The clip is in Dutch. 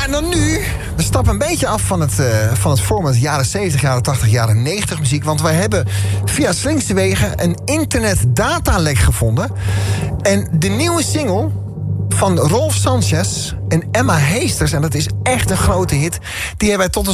en dan nu, we stappen een beetje af van het format jaren 70, jaren 80, jaren 90 muziek. Want wij hebben via slinkse wegen een internetdatalek gevonden. En de nieuwe single van Rolf Sanchez en Emma Heesters, en dat is echt een grote hit, die hebben wij tot